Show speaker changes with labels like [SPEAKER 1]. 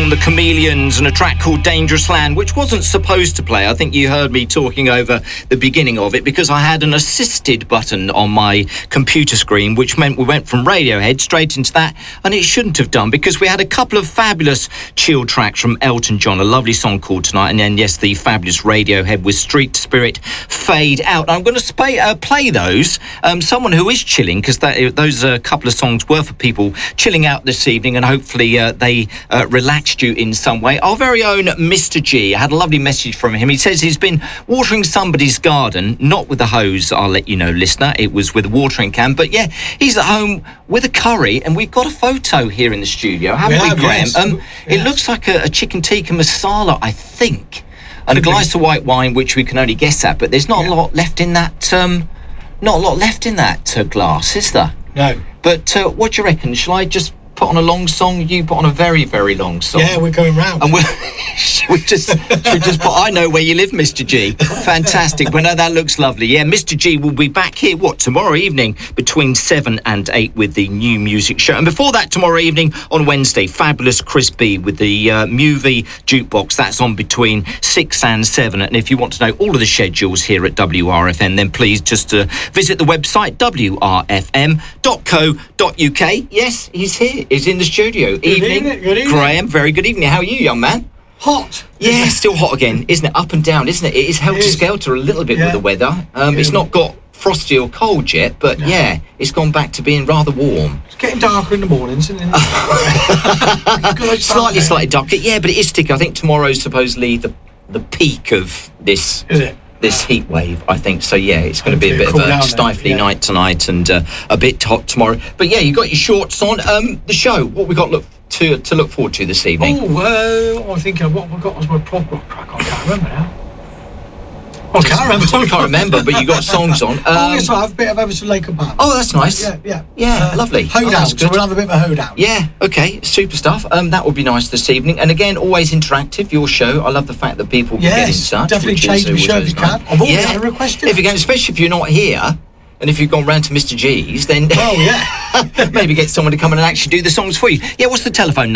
[SPEAKER 1] from the Chameleons and a track called Dangerous Land, which wasn't supposed to play. I think you heard me talking over the beginning of it because I had an assisted button on my computer screen, which meant we went from Radiohead straight into that, and it shouldn't have done because we had a couple of fabulous chill tracks from Elton John, a lovely song called Tonight, and then, yes, the fabulous Radiohead with Street Spirit, Fade Out. I'm going to play those. Someone who is chilling, because those couple of songs were for people chilling out this evening, and hopefully they relaxed you in some way. Our very own Mr. G, I had a lovely message from him. He says he's been watering somebody's garden, not with a hose, I'll let you know, listener. It was with a watering can. But yeah, he's at home with a curry, and we've got a photo here in the studio, haven't we, Graham?
[SPEAKER 2] Yes.
[SPEAKER 1] It looks like a chicken tikka masala, I think, and a glass of white wine, which we can only guess at. But there's not a lot left in that. Glass, is there?
[SPEAKER 2] No.
[SPEAKER 1] But what do you reckon? Shall I just put on a long song? You put on a very, very long song.
[SPEAKER 2] Yeah, we're going round.
[SPEAKER 1] And should we just put, I know where you live, Mr. G. Fantastic. Well, no, that looks lovely. Yeah, Mr. G will be back here, tomorrow evening between 7 and 8 with the new music show. And before that, tomorrow evening on Wednesday, fabulous Chris B with the movie jukebox. That's on between 6 and 7. And if you want to know all of the schedules here at WRFM, then please just visit the website, wrfm.co.uk. Yes, he's here. He's in the studio.
[SPEAKER 2] Good evening.
[SPEAKER 1] Graham, very good evening. How are you, young man?
[SPEAKER 2] Hot.
[SPEAKER 1] Yeah, still hot again, isn't it? Up and down, isn't it? It is helter-skelter a little bit with the weather. It's not got frosty or cold yet, but yeah, it's gone back to being rather warm.
[SPEAKER 2] It's getting darker in the mornings, isn't it?
[SPEAKER 1] Slightly darker. Yeah, but it is sticky. I think tomorrow's supposedly the peak of this.
[SPEAKER 2] Is it?
[SPEAKER 1] This heat wave, I think. So yeah, it's going to be a bit of a stifling night tonight and a bit hot tomorrow. But yeah, you got your shorts on. The show, what we got to look forward to this evening?
[SPEAKER 2] I think what I got was my prog rock track. I can't remember now. I can't remember,
[SPEAKER 1] but you got songs on.
[SPEAKER 2] Yes, I have a bit of Emerson, Lake and Palmer.
[SPEAKER 1] Oh, that's nice.
[SPEAKER 2] Yeah,
[SPEAKER 1] lovely.
[SPEAKER 2] Hoedown, so we'll have a bit of a hoedown.
[SPEAKER 1] Yeah, okay, super stuff. That would be nice this evening. And again, always interactive, your show. I love the fact that people can get in touch.
[SPEAKER 2] Definitely change the show if you can. I've always had a request.
[SPEAKER 1] If you can, especially if you're not here, and if you've gone round to Mr. G's, then maybe get someone to come in and actually do the songs for you. Yeah, what's the telephone number?